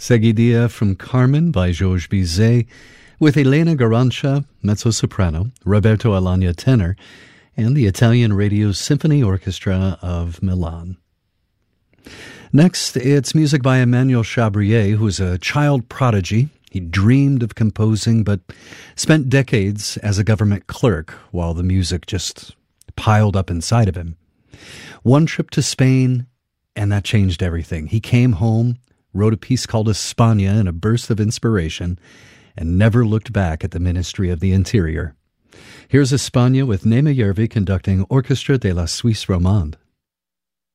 Seguidilla from Carmen by Georges Bizet, with Elena Garancia, mezzo-soprano, Roberto Alagna, tenor, and the Italian Radio Symphony Orchestra of Milan. Next, it's music by Emmanuel Chabrier, who was a child prodigy. He dreamed of composing, but spent decades as a government clerk while the music just piled up inside of him. One trip to Spain, and that changed everything. He came home, wrote a piece called España in a burst of inspiration, and never looked back at the Ministry of the Interior. Here's España with Nema Yervi conducting Orchestra de la Suisse Romande.